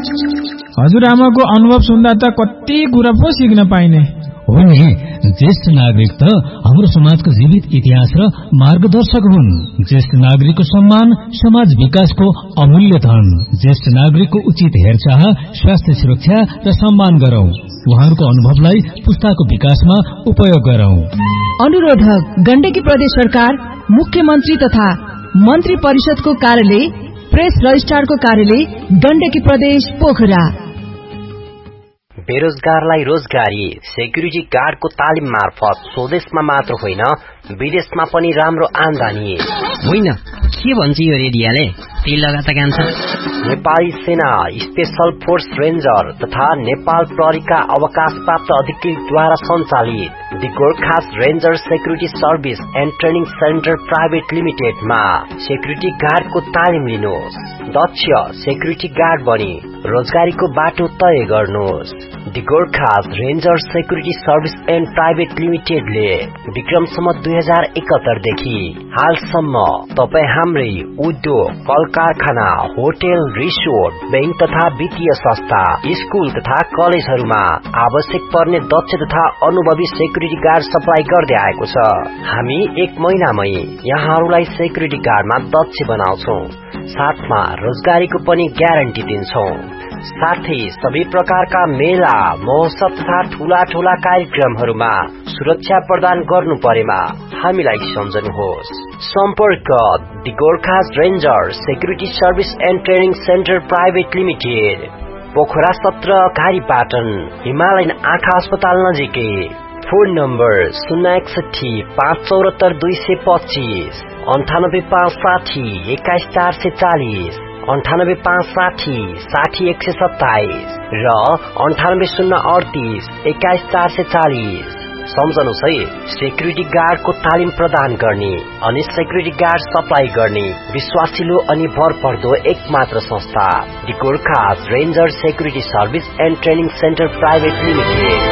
हजुरआमाको अनुभव सुन्दा त कति कुरा पो सिक्न पाइने हो नि। ज्येष्ठ नागरिक त हाम्रो समाजको जीवित इतिहास र मार्गदर्शक हुन्। ज्येष्ठ नागरिकको सम्मान समाज विकासको अमूल्य धन। ज्येष्ठ नागरिकको उचित हेरचाह, स्वास्थ्य सुरक्षा र सम्मान गरौं। उहाँहरूको अनुभवलाई पुस्ताको विकासमा उपयोग गरौं। अनुरोधक गण्डकी प्रदेश सरकार, मुख्यमन्त्री तथा मन्त्री परिषदको कार्यालय, प्रेस रजिस्ट्रारको कार्यालय, गण्डकी प्रदेश पोखरा। बेरोजगारलाई रोजगारी। सेक्युरिटी गार्डको तालिम मार्फत स्वदेशमा मात्र होइन विदेशमा पनि राम्रो आमदानी। होइन, के भन्छ यो रेडियाले? त्यही लगाता कान्छ। नेपाली सेना, स्पेशल फोर्स रेन्जर तथा नेपाल प्रहरीका अवकाशप्राप्त अधिकृतद्वारा सञ्चालित the Gorkhas ranger security service and training centre private लिमिटेडमा security गार्डको तालिम लिनुहोस्। दक्ष सेक्युरिटी गार्ड बनी रोजगारीको बाटो तय गर्नुहोस्। The Gorkhas ranger security service and private लिमिटेडले विक्रमसम्म 2071 देखि हालसम्म तपाई हाम्रै उद्योग, कल कारखाना, होटल, रिसोर्ट, बैंक तथा वित्तीय संस्था, स्कूल तथा कलेजहरूमा आवश्यक पर्ने दक्ष तथा अनुभवी सेक्युरिटी गार्ड सप्लाई गर्दै आएको छ। हामी 1 महिनामै यहाँहरूलाई सेक्युरिटी गार्डमा दक्ष बनाउँछौं। साथमा रोजगारीको पनि ग्यारेन्टी दिन्छौं। साथै सबै प्रकारका मेला, महोत्सव तथा ठूला ठूला कार्यक्रमहरूमा सुरक्षा प्रदान गर्नु परेमा हामीलाई सम्झनुहोस्। सम्पर्क the Gorkhas ranger security service and training centre private limited, Pokhara 17 घारीपाटन, Himalayan आँखा अस्पताल नजिकै। फोन नम्बर 061 574 225, 98560 21440, 98560 60127 र 98038 21440। सम्झनुहोस् है, सेक्युरिटी गार्डको तालिम प्रदान गर्ने अनि सेक्युरिटी गार्ड सप्लाई गर्ने विश्वासिलो अनि भरपर्दो एकमात्र संस्था the Gorkhas ranger security service and training centre private limited.